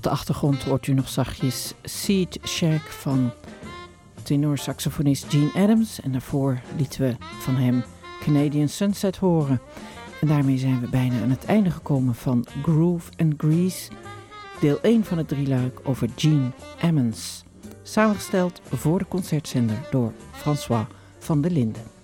Op de achtergrond hoort u nog zachtjes Seed Shack van tenorsaxofonist Gene Adams. En daarvoor lieten we van hem Canadian Sunset horen. En daarmee zijn we bijna aan het einde gekomen van Groove and Grease. Deel 1 van het drieluik over Gene Ammons. Samengesteld voor de concertzender door François van der Linden.